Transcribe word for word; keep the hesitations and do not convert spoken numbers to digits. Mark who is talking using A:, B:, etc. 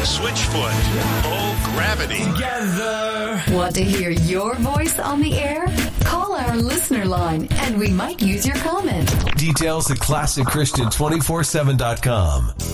A: Switchfoot. Oh, gravity.
B: Together.
C: Want to hear your voice on the air? Call our listener line and we might use your comment.
D: Details at classic christian two forty-seven dot com.